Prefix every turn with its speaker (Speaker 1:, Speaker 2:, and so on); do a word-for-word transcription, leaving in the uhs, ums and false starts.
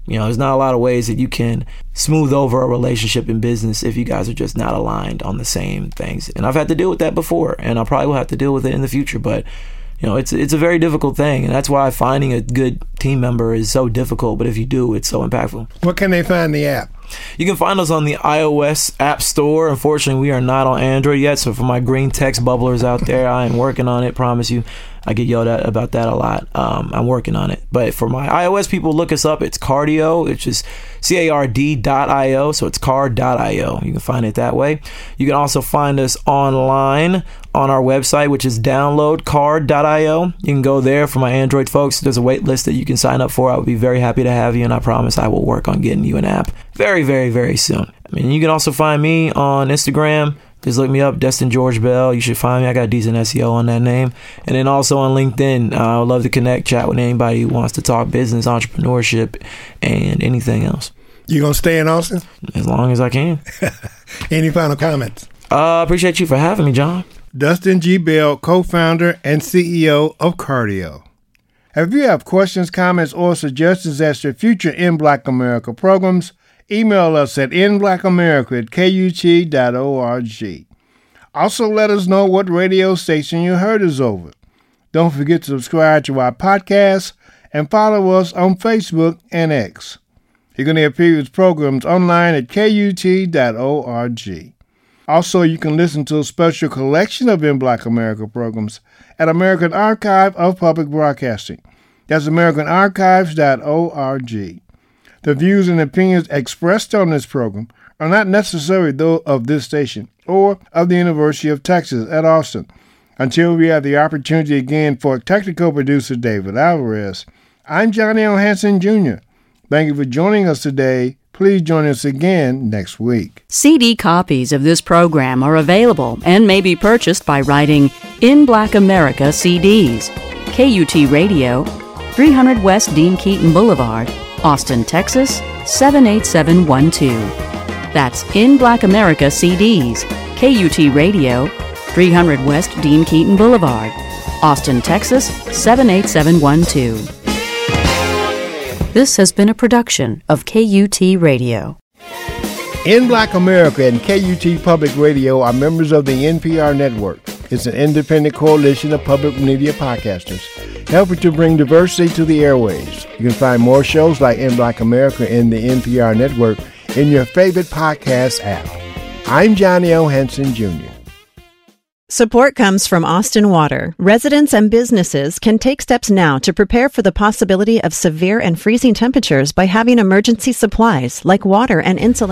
Speaker 1: You know, there's not a lot of ways that you can smooth over a relationship in business if you guys are just not aligned on the same things. And I've had to deal with that before, and I probably will have to deal with it in the future. But, you know, it's it's a very difficult thing, and that's why finding a good team member is so difficult. But if you do, it's so impactful.
Speaker 2: What can they find the app?
Speaker 1: You can find us on the iOS App Store. Unfortunately, we are not on Android yet. So for my green text bubblers out there, I am working on it. Promise you. I get yelled at about that a lot. Um, I'm working on it. But for my iOS people, look us up. It's Cardio. It's just C A R D dot I O. So it's card dot I O. You can find it that way. You can also find us online on our website, which is download card dot I O. You can go there. For my Android folks, there's a wait list that you can sign up for. I would be very happy to have you, and I promise I will work on getting you an app very, very, very soon. I mean, you can also find me on Instagram. Just look me up, Destin George Bell. You should find me. I got decent S E O on that name. And then also on LinkedIn. Uh, I would love to connect, chat with anybody who wants to talk business, entrepreneurship, and anything else.
Speaker 2: You going to stay in Austin?
Speaker 1: As long as I can.
Speaker 2: Any final comments?
Speaker 1: I uh, appreciate you for having me, John.
Speaker 2: Destin G. Bell, co-founder and C E O of Cardio. If you have questions, comments, or suggestions as to future In Black America programs, email us at in black america at k u t dot org. Also, let us know what radio station you heard us over. Don't forget to subscribe to our podcast and follow us on Facebook and X. You can hear previous programs online at k u t dot org. Also, you can listen to a special collection of In Black America programs at American Archive of Public Broadcasting. That's american archives dot org. The views and opinions expressed on this program are not necessarily those of this station or of the University of Texas at Austin. Until we have the opportunity again for technical producer David Alvarez, I'm Johnny L. Hanson, Junior Thank you for joining us today. Please join us again next week.
Speaker 3: C D copies of this program are available and may be purchased by writing In Black America C Ds, K U T Radio, three hundred West Dean Keaton Boulevard, Austin, Texas, seven eight seven one two. That's In Black America C Ds, K U T Radio, three hundred West Dean Keaton Boulevard, Austin, Texas, seven eight seven one two. This has been a production of K U T Radio.
Speaker 2: In Black America and K U T Public Radio are members of the N P R network. It's an independent coalition of public media podcasters helping to bring diversity to the airwaves. You can find more shows like In Black America and the N P R network in your favorite podcast app. I'm Johnny O. Hanson, Junior
Speaker 4: Support comes from Austin Water. Residents and businesses can take steps now to prepare for the possibility of severe and freezing temperatures by having emergency supplies like water and insulation.